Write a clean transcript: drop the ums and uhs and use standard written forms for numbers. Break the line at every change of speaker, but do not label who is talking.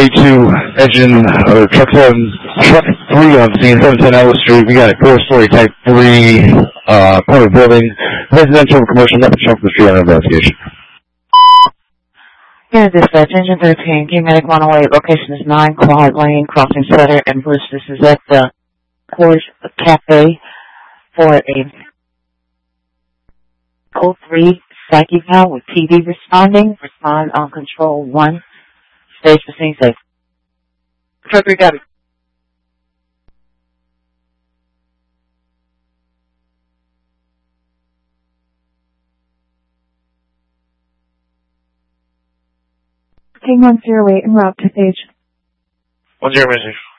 A2 engine, or truck 3 on scene, 710 Ellis Street. We got a 4-story type 3 corner building, residential and commercial, nothing shown from the street under investigation.
Yeah, dispatch, engine 13, K-Medic 108, location is 9 Quad Lane, crossing Sutter and Bruce. This is at the Porsche Cafe for a code 3 psyche valve with PD responding. Respond on control 1. Stage for scene safe. Truck 3 copy.
King 108 en route to stage.
10 message.